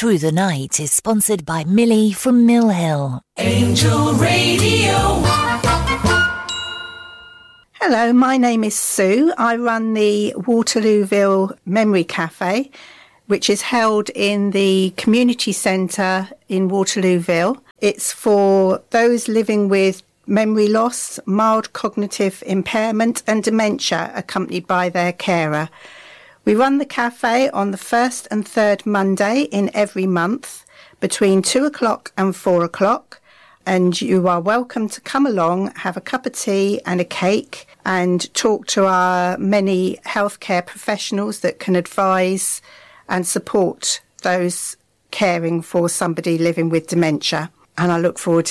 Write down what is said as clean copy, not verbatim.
Through the Night is sponsored by Millie from Mill Hill. Angel Radio. Hello, my name is Sue. I run the Waterlooville Memory Cafe, which is held in the community centre in Waterlooville. It's for those living with memory loss, mild cognitive impairment and dementia, accompanied by their carer. We run the cafe on the first and third Monday in every month between 2 o'clock and 4 o'clock. And you are welcome to come along, have a cup of tea and a cake and talk to our many healthcare professionals that can advise and support those caring for somebody living with dementia. And I look forward to